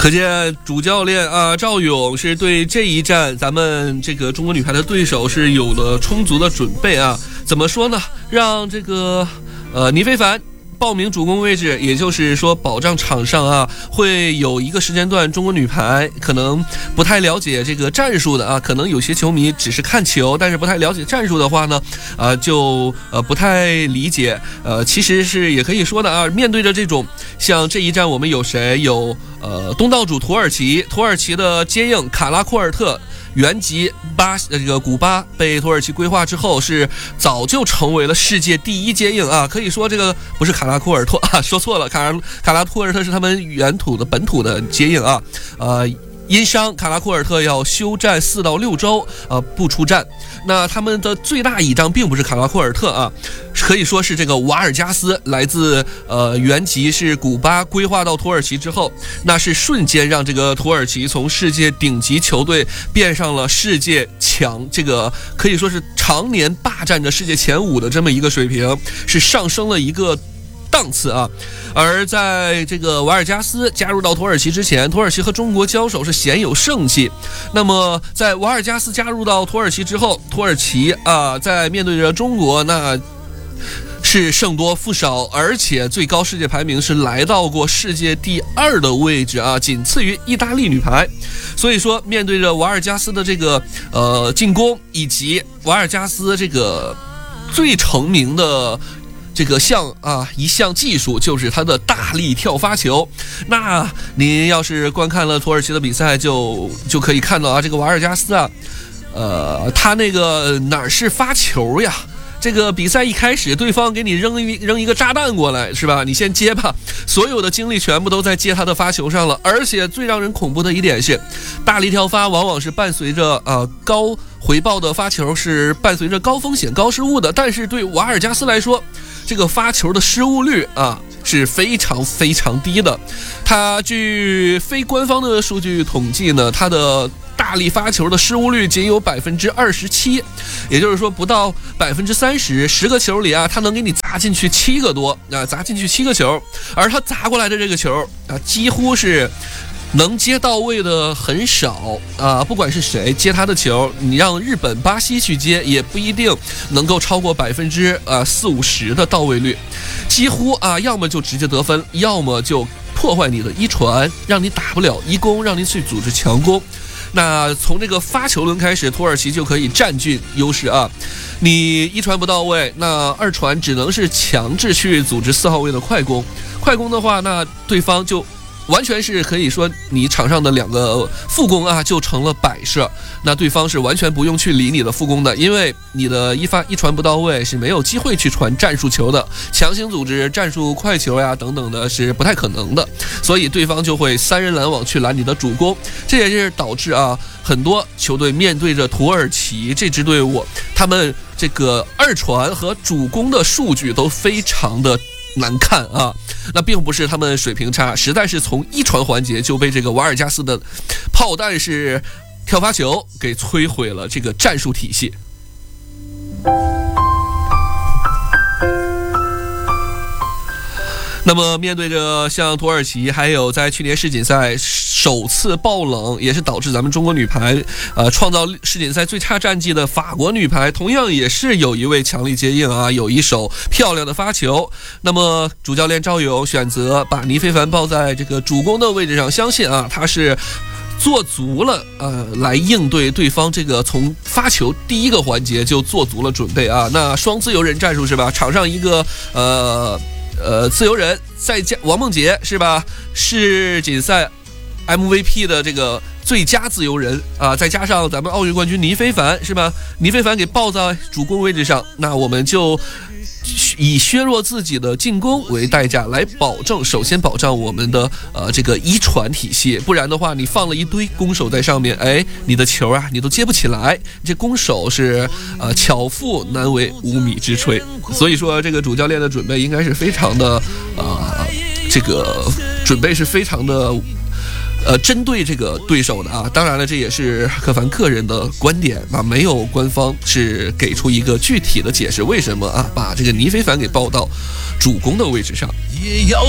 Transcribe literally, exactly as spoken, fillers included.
可见主教练啊赵勇是对这一战咱们这个中国女排的对手是有了充足的准备啊。怎么说呢？让这个呃倪非凡报名主攻位置，也就是说保障场上啊会有一个时间段，中国女排可能不太了解这个战术的啊，可能有些球迷只是看球，但是不太了解战术的话呢，呃就呃不太理解。呃其实是也可以说的啊，面对着这种像这一战我们有谁？有呃东道主土耳其，土耳其的接应卡拉库尔特。原籍巴这个古巴被土耳其规划之后，是早就成为了世界第一接应啊！可以说这个不是卡拉库尔特啊，说错了，卡拉卡拉库尔特是他们原土的本土的接应啊，呃。因伤，卡拉库尔特要休战四到六周，呃，不出战。那他们的最大倚仗并不是卡拉库尔特啊，可以说是这个瓦尔加斯，来自呃原籍是古巴，规划到土耳其之后，那是瞬间让这个土耳其从世界顶级球队变上了世界强，这个可以说是常年霸占着世界前五的这么一个水平，是上升了一个档次啊。而在这个瓦尔加斯加入到土耳其之前，土耳其和中国交手是鲜有胜气。那么在瓦尔加斯加入到土耳其之后，土耳其啊在面对着中国那是胜多负少，而且最高世界排名是来到过世界第二的位置啊，仅次于意大利女排。所以说面对着瓦尔加斯的这个呃进攻，以及瓦尔加斯这个最成名的这个项啊，一项技术就是他的大力跳发球。那您要是观看了土耳其的比赛，就就可以看到啊，这个瓦尔加斯啊，呃，他那个哪儿是发球呀？这个比赛一开始，对方给你扔一扔一个炸弹过来，是吧？你先接吧，所有的精力全部都在接他的发球上了。而且最让人恐怖的一点是，大力跳发往往是伴随着呃高回报的发球，是伴随着高风险高失误的。但是对瓦尔加斯来说，这个发球的失误率啊是非常非常低的。他据非官方的数据统计呢，他的大力发球的失误率仅有百分之二十七，也就是说不到百分之三十，十个球里啊，他能给你砸进去七个多啊，砸进去七个球，而他砸过来的这个球啊，几乎是能接到位的很少啊，不管是谁接他的球，你让日本、巴西去接，也不一定能够超过百分之呃四五十的到位率，几乎啊，要么就直接得分，要么就破坏你的一传，让你打不了一攻，让你去组织强攻。那从这个发球轮开始，土耳其就可以占据优势啊。你一传不到位，那二传只能是强制去组织四号位的快攻。快攻的话，那对方就完全是可以说你场上的两个副攻啊就成了摆设，那对方是完全不用去理你的副攻的，因为你的一发一传不到位是没有机会去传战术球的，强行组织战术快球呀等等的是不太可能的，所以对方就会三人拦网去拦你的主攻。这也是导致啊很多球队面对着土耳其这支队伍，他们这个二传和主攻的数据都非常的难看啊，那并不是他们水平差，实在是从一传环节就被这个瓦尔加斯的炮弹式跳发球给摧毁了这个战术体系。那么面对着像土耳其，还有在去年世锦赛首次爆冷，也是导致咱们中国女排呃创造世锦赛最差战绩的法国女排，同样也是有一位强力接应啊，有一手漂亮的发球。那么主教练赵勇选择把倪非凡抱在这个主攻的位置上，相信啊他是做足了呃来应对对方这个从发球第一个环节就做足了准备啊。那双自由人战术是吧？场上一个呃呃自由人，再加王梦洁是吧？世锦赛 M V P 的这个最佳自由人啊，再加上咱们奥运冠军倪非凡是吧？倪非凡给抱在主攻位置上，那我们就以削弱自己的进攻为代价来保证，首先保障我们的呃这个一传体系，不然的话你放了一堆攻手在上面，哎，你的球啊你都接不起来，这攻手是呃巧妇难为无米之炊。所以说这个主教练的准备应该是非常的呃这个准备是非常的呃，针对这个对手的啊，当然了，这也是可凡个人的观点啊，没有官方是给出一个具体的解释，为什么啊把这个倪非凡给抱到主攻的位置上。也要